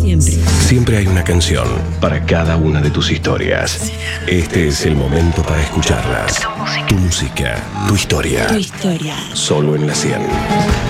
Siempre hay una canción para cada una de tus historias. Este es el momento para escucharlas. Tu música, tu historia. Solo en La 100.